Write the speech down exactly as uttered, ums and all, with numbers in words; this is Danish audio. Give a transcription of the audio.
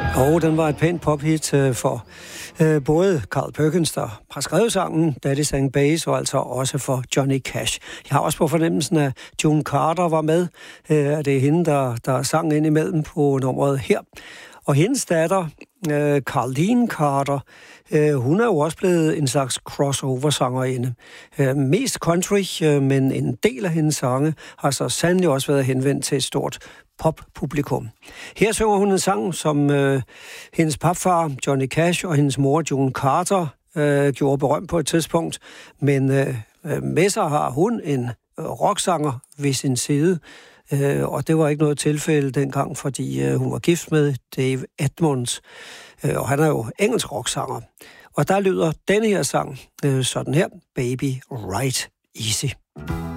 Og den var et pænt pophit øh, for øh, både Carl Perkins, der har skrevet sangen, Daddy Sang Bass, og altså også for Johnny Cash. Jeg har også på fornemmelsen, at June Carter var med. Øh, det er hende, der, der sang ind imellem på nummeret her. Og hendes datter, øh, Carleen Carter, øh, hun er jo også blevet en slags crossover-sangerinde. Øh, mest country, øh, men en del af hendes sange har så sandelig også været henvendt til et stort poppublikum. Her synger hun en sang, som øh, hendes papfar, Johnny Cash, og hendes mor, June Carter, øh, gjorde berømt på et tidspunkt. Men øh, med sig har hun en øh, rocksanger ved sin side, øh, og det var ikke noget tilfælde dengang, fordi øh, hun var gift med Dave Edmunds, øh, og han er jo engelsk rocksanger. Og der lyder denne her sang øh, sådan her, Baby Ride Easy.